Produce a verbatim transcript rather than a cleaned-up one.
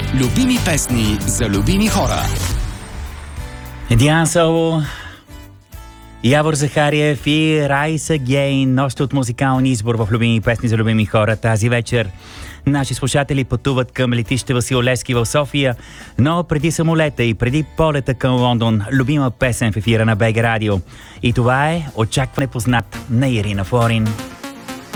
Любими песни за любими хора. Диан Соло, Явор Захариев и Райса Гейн нощ от музикалния избор в любими песни за любими хора. Тази вечер наши слушатели пътуват към летище Васил Левски в София, но преди самолета и преди полета към Лондон, любима песен в ефира на БГ Радио. И това е "Очакване познат" на Ирина Флорин.